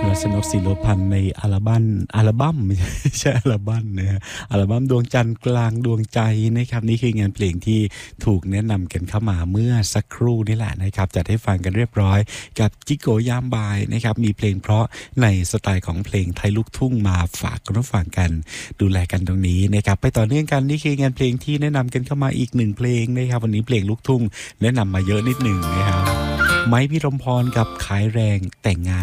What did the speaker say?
รัชนก ศิโรพันธ์ในอัลบั้มไม่ใช่อัลบั้มนะฮะอัลบั้มดวงจันทร์กลางดวงใจนะครับนี่คืองานเพลงที่ถูกแนะนำกันเข้ามาเมื่อสักครู่นี่แหละนะครับจัดให้ฟังกันเรียบร้อยกับจิโกยามบ่ายนะครับมีเพลงเพราะในสไตล์ของเพลงไทยลูกทุ่งมาฝากคุณผู้ฟังกันดูแลกันตรงนี้นะครับไปต่อเนื่องกันนี่คืองานเพลงที่แนะนำกันเข้ามาอีก1เพลงนะครับวันนี้เพลงลูกทุ่งแนะนำมาเยอะนิดหนึ่งนะครับไม้พิรมพรกับขายแรงแต่งงาน